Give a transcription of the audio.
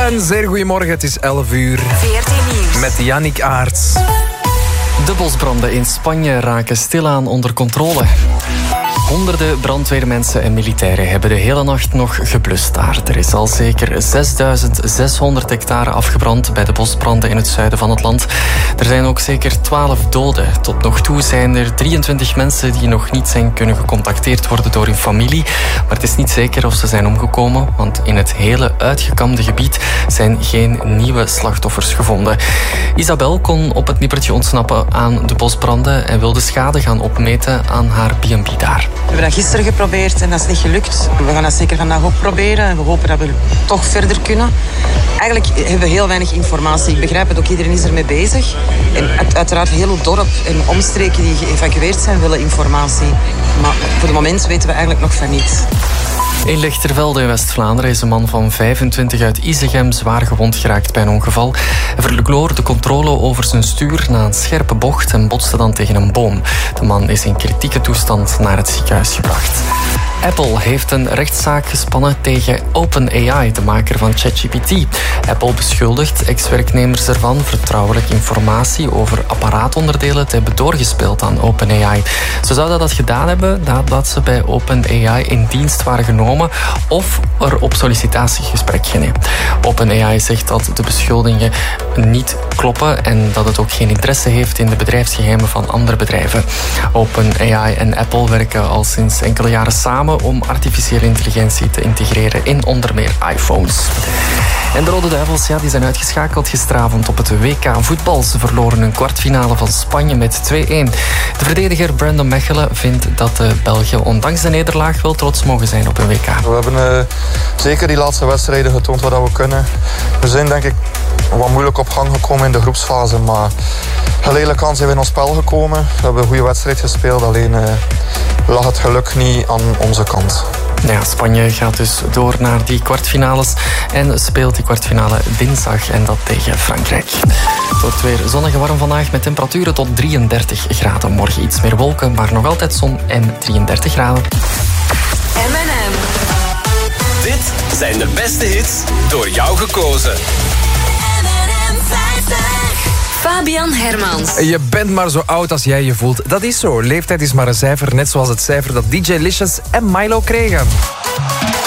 Een zeer goedemorgen, het is 11 uur. 14 Nieuws. Met Yannick Aerts. De bosbranden in Spanje raken stilaan onder controle. Honderden brandweermensen en militairen hebben de hele nacht nog geblust daar. Er is al zeker 6600 hectare afgebrand bij de bosbranden in het zuiden van het land. Er zijn ook zeker 12 doden. Tot nog toe zijn er 23 mensen die nog niet zijn kunnen gecontacteerd worden door hun familie. Maar het is niet zeker of ze zijn omgekomen, want in het hele uitgekamde gebied zijn geen nieuwe slachtoffers gevonden. Isabel kon op het nippertje ontsnappen aan de bosbranden en wil de schade gaan opmeten aan haar B&B daar. We hebben dat gisteren geprobeerd en dat is niet gelukt. We gaan dat zeker vandaag ook proberen en we hopen dat we toch verder kunnen. Eigenlijk hebben we heel weinig informatie. Ik begrijp het ook, iedereen is ermee bezig. En uiteraard heel het dorp en omstreken die geëvacueerd zijn willen informatie. Maar voor het moment weten we eigenlijk nog van niets. In Lichtervelde in West-Vlaanderen is een man van 25 uit Isegem zwaar gewond geraakt bij een ongeval. Hij verloor de controle over zijn stuur na een scherpe bocht en botste dan tegen een boom. De man is in kritieke toestand naar het ziekenhuis gebracht. Apple heeft een rechtszaak gespannen tegen OpenAI, de maker van ChatGPT. Apple beschuldigt ex-werknemers ervan vertrouwelijke informatie over apparaatonderdelen te hebben doorgespeeld aan OpenAI. Ze zouden dat gedaan hebben nadat ze bij OpenAI in dienst waren genomen of er op sollicitatiegesprek gingen. OpenAI zegt dat de beschuldigingen niet kloppen en dat het ook geen interesse heeft in de bedrijfsgeheimen van andere bedrijven. OpenAI en Apple werken al sinds enkele jaren samen om artificiële intelligentie te integreren in onder meer iPhones. En de Rode Duivels die zijn uitgeschakeld gisteravond op het WK voetbal. Ze verloren een kwartfinale van Spanje met 2-1. De verdediger Brandon Mechelen vindt dat de Belgen ondanks de nederlaag wel trots mogen zijn op hun WK. We hebben zeker die laatste wedstrijden getoond wat we kunnen. We zijn denk ik wat moeilijk op gang gekomen in de groepsfase, maar geleidelijk aan zijn we in ons spel gekomen. We hebben een goede wedstrijd gespeeld, alleen lag het geluk niet aan onze kant. Ja, Spanje gaat dus door naar die kwartfinales en speelt die kwartfinale dinsdag en dat tegen Frankrijk. Het wordt weer zonnig en warm vandaag met temperaturen tot 33 graden. Morgen iets meer wolken, maar nog altijd zon en 33 graden. M&M. Dit zijn de beste hits door jou gekozen. M&M 50. Fabian Hermans. Je bent maar zo oud als jij je voelt. Dat is zo. Leeftijd is maar een cijfer, net zoals het cijfer dat DJ Licious en Milo kregen.